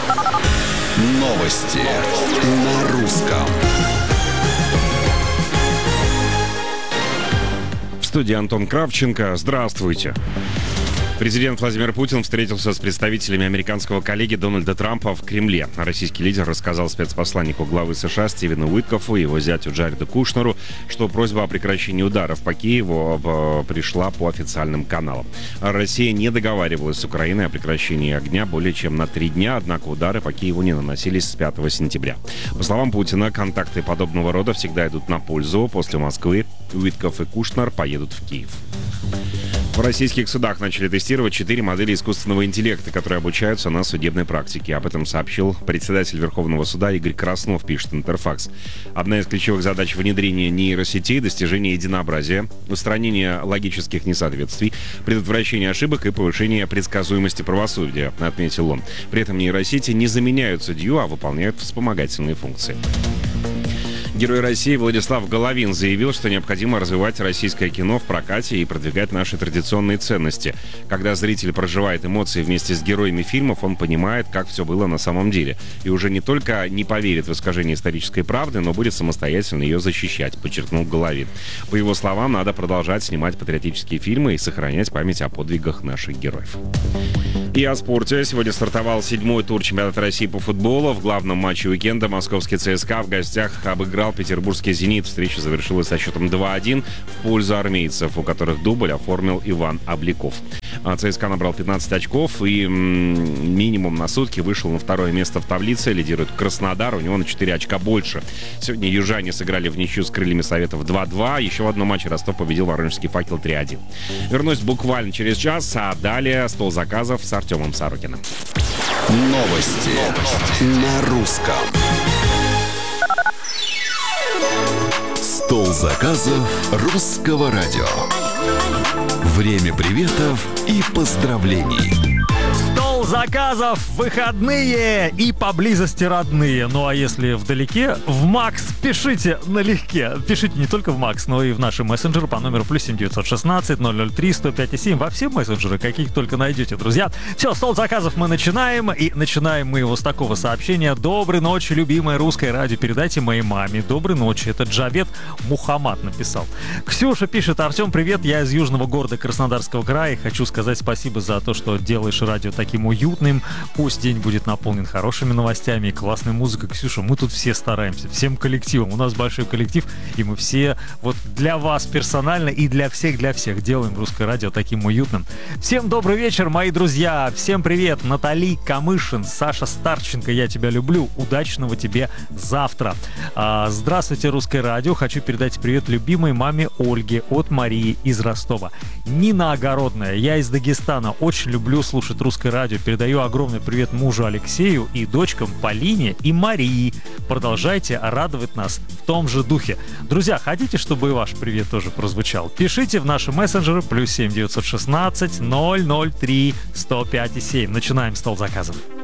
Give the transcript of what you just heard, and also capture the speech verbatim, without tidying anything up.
Новости на русском. В студии Антон Кравченко. Здравствуйте. Президент Владимир Путин встретился с представителями американского коллеги Дональда Трампа в Кремле. Российский лидер рассказал спецпосланнику главы США Стивену Уиткофу и его зятю Джареду Кушнеру, что просьба о прекращении ударов по Киеву пришла по официальным каналам. Россия не договаривалась с Украиной о прекращении огня более чем на три дня, однако удары по Киеву не наносились с пятого сентября. По словам Путина, контакты подобного рода всегда идут на пользу. После Москвы Уиткоф и Кушнер поедут в Киев. В российских судах начали тестировать четыре модели искусственного интеллекта, которые обучаются на судебной практике. Об этом сообщил председатель Верховного суда Игорь Краснов, пишет Интерфакс. Одна из ключевых задач внедрения нейросетей — достижение единообразия, устранение логических несоответствий, предотвращение ошибок и повышение предсказуемости правосудия, отметил он. При этом нейросети не заменяют судью, а выполняют вспомогательные функции. Герой России Владислав Головин заявил, что необходимо развивать российское кино в прокате и продвигать наши традиционные ценности. Когда зритель проживает эмоции вместе с героями фильмов, он понимает, как все было на самом деле. И уже не только не поверит в искажение исторической правды, но будет самостоятельно ее защищать, подчеркнул Головин. По его словам, надо продолжать снимать патриотические фильмы и сохранять память о подвигах наших героев. И о спорте. Сегодня стартовал седьмой тур чемпионата России по футболу. В главном матче уикенда московский ЦСКА в гостях обыграл петербургский «Зенит». Встреча завершилась со счетом два один в пользу армейцев, у которых дубль оформил Иван Обликов. ЦСКА набрал пятнадцать очков и м- минимум на сутки вышел на второе место в таблице. Лидирует Краснодар, у него на четыре очка больше. Сегодня южане сыграли в ничью с Крыльями Советов два два. Еще в одном матче Ростов победил Воронежский Факел три один. Вернусь буквально через час, а далее стол заказов с Артемом Сорокиным. Новости, Новости. на русском. Стол заказов русского радио. Время приветов и поздравлений. Стол заказов, выходные и поблизости родные. Ну а если вдалеке, в Макс пишите налегке. Пишите не только в Макс, но и в наши мессенджеры по номеру плюс семь девятьсот шестнадцать ноль ноль три сто пять семь. Во все мессенджеры, каких только найдете, друзья. Все, стол заказов мы начинаем. И начинаем мы его с такого сообщения. Доброй ночи, любимое русское радио. Передайте моей маме. Доброй ночи. Это Джавед Мухаммад написал. Ксюша пишет: Артем, привет. Я из южного города Краснодарского края. Хочу сказать спасибо за то, что делаешь радио таким уютным. Пусть день будет наполнен хорошими новостями и классной музыкой. Ксюша, мы тут все стараемся, всем коллективом. У нас большой коллектив, и мы все вот для вас персонально и для всех, для всех делаем русское радио таким уютным. Всем добрый вечер, мои друзья. Всем привет. Натали Камышин, Саша Старченко, я тебя люблю. Удачного тебе завтра. А, здравствуйте, русское радио. Хочу передать привет любимой маме Ольге от Марии из Ростова. Нина Огородная, я из Дагестана. Очень люблю слушать русское радио. Передаю огромный привет мужу Алексею и дочкам Полине и Марии. Продолжайте радовать нас в том же духе. Друзья, хотите, чтобы и ваш привет тоже прозвучал? Пишите в наши мессенджеры плюс семь девятьсот шестнадцать ноль ноль три сто пять семь. Начинаем стол заказов.